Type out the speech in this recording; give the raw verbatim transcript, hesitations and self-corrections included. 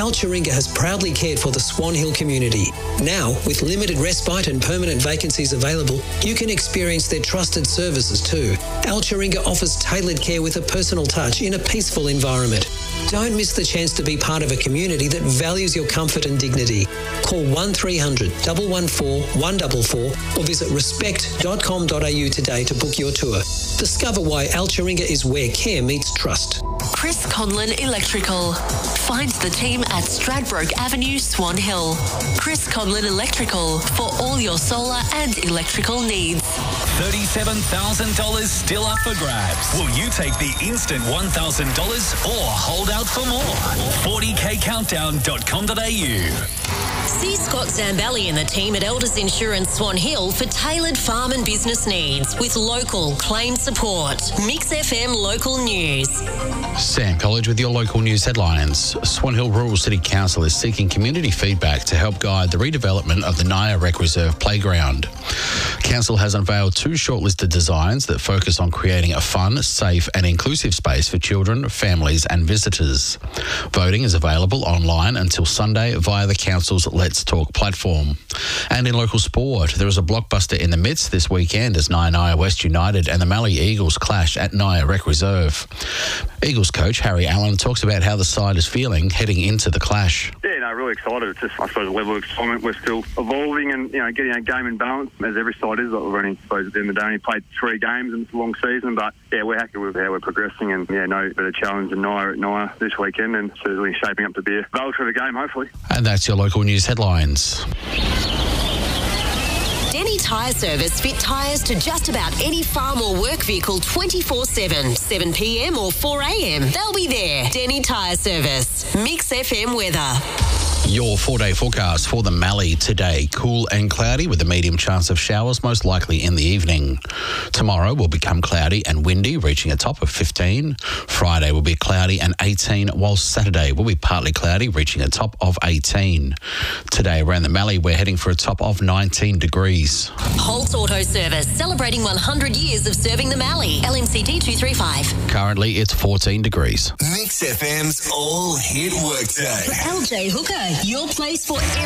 Al Chiringa has proudly cared for the Swan Hill community. Now, with limited respite and permanent vacancies available, you can experience their trusted services too. Al Chiringa offers tailored care with a personal touch in a peaceful environment. Don't miss the chance to be part of a community that values your comfort and dignity. Call one three hundred, one one four, one four four or visit respect dot com dot a u today to book your tour. Discover why Al Chiringa is where care meets trust. Chris Conlon Electrical. Find the team at Stradbroke Avenue, Swan Hill. Chris Conlon Electrical for all your solar and electrical needs. thirty-seven thousand dollars still up for grabs. Will you take the instant one thousand dollars or hold out for more? forty k countdown dot com dot a u. See Scott Zambelli and the team at Elders Insurance Swan Hill for tailored farm and business needs with local claim support. Mix F M Local News. Sam College with your local news headlines. Swan Hill Rural City Council is seeking community feedback to help guide the redevelopment of the Naya Rec Reserve Playground. Council has unveiled two shortlisted designs that focus on creating a fun, safe and inclusive space for children, families and visitors. Voting is available online until Sunday via the Council's Let's Talk platform. And in local sport, there is a blockbuster in the midst this weekend as Naya Naya West United and the Mallee Eagles clash at Naya Rec Reserve. Eagles coach Harry Allen talks about how the side is feeling heading into the clash. Yeah, no, really excited. It's just, I suppose, a level of excitement. We're still evolving and, you know, getting our game in balance, as every side is. Like we've only, I suppose, at the end of the day, only played three games and it's a long season. But, yeah, we're happy with how we're progressing and, yeah, no better challenge than Naya at Naya this weekend and certainly shaping up to be a valuable of the game, hopefully. And that's your local news headlines. Denny Tyre Service fit tyres to just about any farm or work vehicle twenty-four seven, seven p m or four a m. They'll be there. Denny Tyre Service. Mix F M weather. Your four-day forecast for the Mallee today. Cool and cloudy with a medium chance of showers, most likely in the evening. Tomorrow will become cloudy and windy, reaching a top of fifteen. Friday will be cloudy and eighteen, while Saturday will be partly cloudy, reaching a top of eighteen. Today around the Mallee, we're heading for a top of nineteen degrees. Holt Auto Service, celebrating one hundred years of serving the Mallee. L M C D two three five. Currently, it's fourteen degrees. Mix F M's All Hit Workday. L J Hooker, your place for